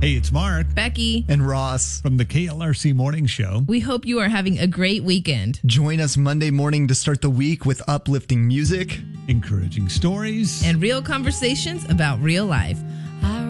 Hey, it's Mark. Becky. And Ross. From the KLRC Morning Show. We hope you are having a great weekend. Join us Monday morning to start the week with uplifting music, encouraging stories, and real conversations about real life.